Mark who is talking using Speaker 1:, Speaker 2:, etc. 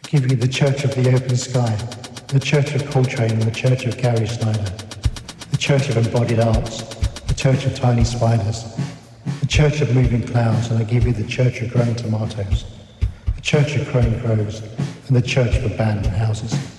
Speaker 1: Give you the Church of the Open Sky, the Church of Coltrane and the Church of Gary Snyder, the Church of Embodied Arts, the Church of Tiny Spiders, the Church of Moving Clouds, and I give you the Church of Growing Tomatoes, the Church of Crowing Crows, and the Church of Abandoned Houses.